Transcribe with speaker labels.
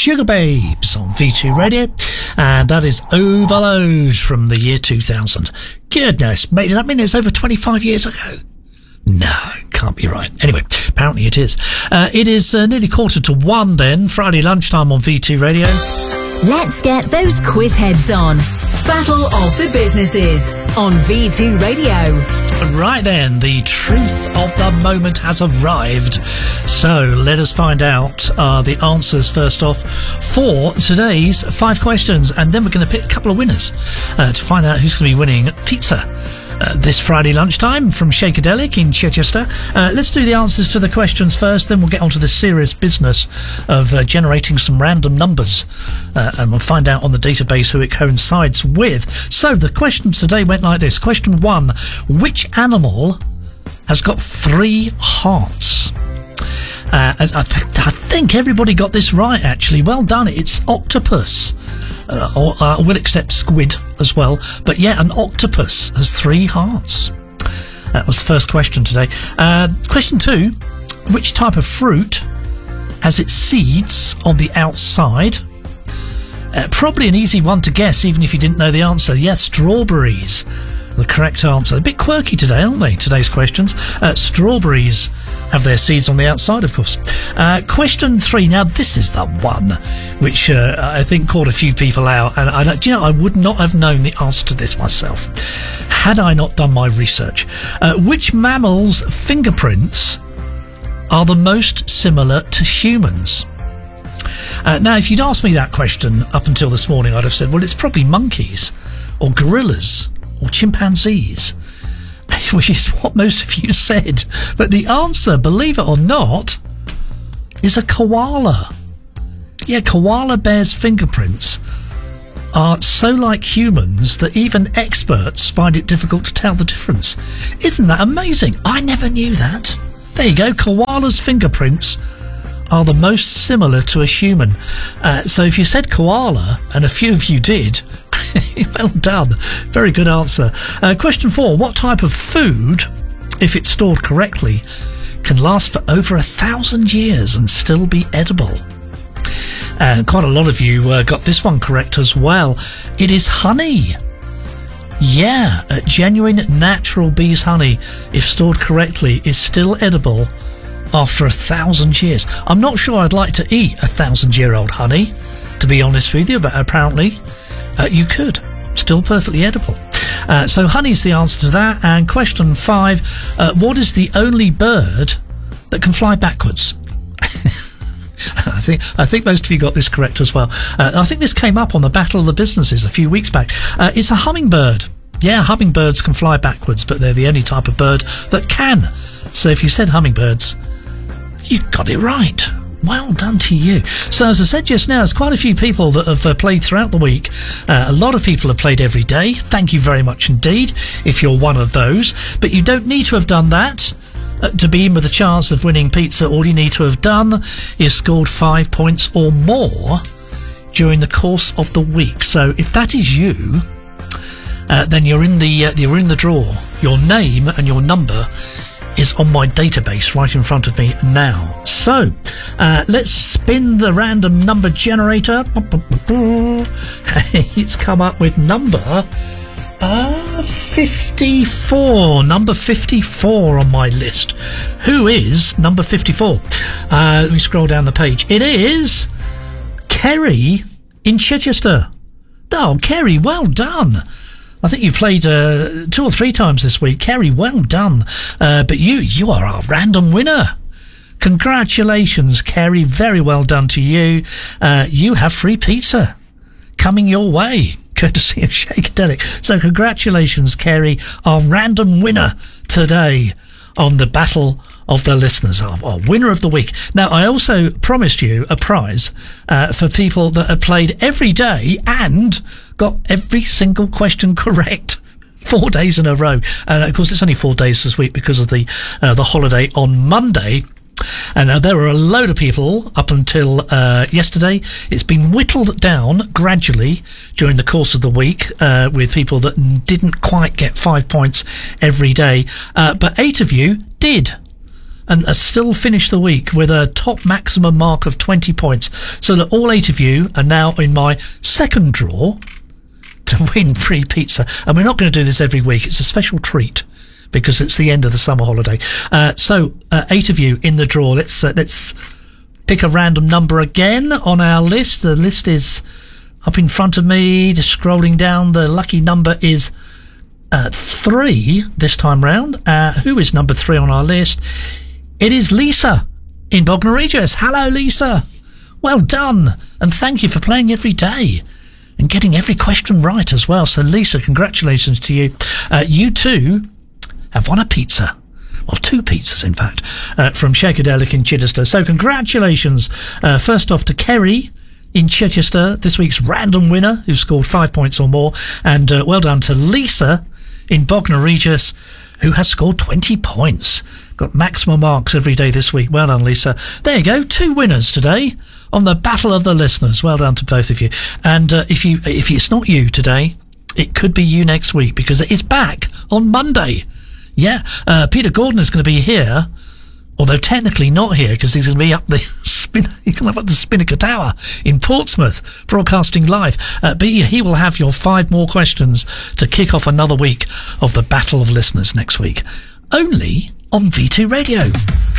Speaker 1: Sugar Babes on V2 Radio, and that is Overload from the year 2000. Goodness, mate, does that mean it's over 25 years ago? No, can't be right. Anyway, apparently it is. It is nearly 1:45 then, Friday lunchtime on V2 Radio.
Speaker 2: Let's get those quiz heads on. Battle of the Businesses on V2 Radio.
Speaker 1: Right then, the truth of the moment has arrived. So let us find out the answers first off for today's 5 questions, and then we're going to pick a couple of winners to find out who's going to be winning pizza this Friday lunchtime from Shakedelic in Chichester. Let's do the answers to the questions first, then we'll get on to the serious business of generating some random numbers, and we'll find out on the database who it coincides with. So the questions today went like this. Question 1, which animal has got 3 hearts? I think everybody got this right, actually. Well done. It's octopus. Or I will accept squid as well. But yeah, an octopus has 3 hearts. That was the first question today. Question 2, which type of fruit has its seeds on the outside? Probably an easy one to guess, even if you didn't know the answer. Yes, strawberries. The correct answer. A bit quirky today, aren't they, today's questions? Strawberries have their seeds on the outside, of course. Question 3. Now, this is the one which I think caught a few people out. And I would not have known the answer to this myself had I not done my research. Which mammal's fingerprints are the most similar to humans? Now, if you'd asked me that question up until this morning, I'd have said, well, it's probably monkeys or gorillas or chimpanzees, which is what most of you said. But the answer, believe it or not, is a koala. Yeah, koala bears' fingerprints are so like humans that even experts find it difficult to tell the difference. Isn't that amazing? I never knew that. There you go, koala's fingerprints are the most similar to a human. So if you said koala, and a few of you did, well done. Very good answer. Question 4. What type of food, if it's stored correctly, can last for over 1,000 years and still be edible? And quite a lot of you got this one correct as well. It is honey. Yeah, genuine natural bees' honey, if stored correctly, is still edible after 1,000 years. I'm not sure I'd like to eat 1,000-year-old honey, to be honest with you, but apparently you could. Still perfectly edible. So honey's the answer to that. And question 5, what is the only bird that can fly backwards? I think most of you got this correct as well. I think this came up on the Battle of the Businesses a few weeks back. It's a hummingbird. Yeah, hummingbirds can fly backwards, but they're the only type of bird that can. So if you said hummingbirds, you got it right. Well done to you. So as I said just now, there's quite a few people that have played throughout the week. A lot of people have played every day. Thank you very much indeed if you're one of those. But you don't need to have done that to be in with a chance of winning pizza. All you need to have done is scored 5 points or more during the course of the week. So if that is you, then you're in the draw. Your name and your number is on my database right in front of me now. So let's spin the random number generator. It's come up with number 54. Number 54 on my list. Who is number 54? Let me scroll down the page. It is Kerry in Chichester. Oh, Kerry, well done. I think you've played 2 or 3 times this week. Kerry, well done. But you are our random winner. Congratulations, Kerry. Very well done to you. You have free pizza coming your way, courtesy of Shakedelic. So congratulations, Kerry, our random winner today on the Battle of the Listeners, our winner of the week. Now, I also promised you a prize for people that have played every day and got every single question correct 4 days in a row. And of course, it's only 4 days this week because of the holiday on Monday. And there were a load of people up until yesterday. It's been whittled down gradually during the course of the week with people that didn't quite get 5 points every day. But 8 of you did. and still finish the week with a top maximum mark of 20 points. So that all 8 of you are now in my second draw to win free pizza. And we're not going to do this every week. It's a special treat because it's the end of the summer holiday. So 8 of you in the draw. Let's pick a random number again on our list. The list is up in front of me, just scrolling down. The lucky number is 3 this time round. Who is number 3 on our list? It is Lisa in Bognor Regis. Hello, Lisa. Well done. And thank you for playing every day and getting every question right as well. So, Lisa, congratulations to you. You too have won a pizza. Well, 2 pizzas, in fact, from Shakerdelic in Chichester. So, congratulations. First off to Kerry in Chichester, this week's random winner, who scored 5 points or more. And well done to Lisa in Bognor Regis, who has scored 20 points. Got maximum marks every day this week. Well done, Lisa. There you go. 2 winners today on the Battle of the Listeners. Well done to both of you. And if it's not you today, it could be you next week, because it is back on Monday. Yeah, Peter Gordon is going to be here, although technically not here, because he's going to be up the Spinnaker Tower in Portsmouth, broadcasting live. But he will have your 5 more questions to kick off another week of the Battle of Listeners next week, only on V2 Radio.